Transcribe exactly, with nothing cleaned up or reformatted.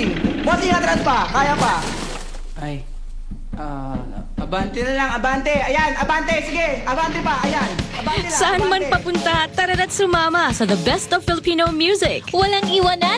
bossing. Bossing, atras pa. Kaya pa. Ay. Ah, abante na lang, abante. Ayan, abante. Sige, abante pa. Ayan. Abante lang. Saan man abante. papunta, tara na't sumama sa The Best of Filipino Music. Walang iwanan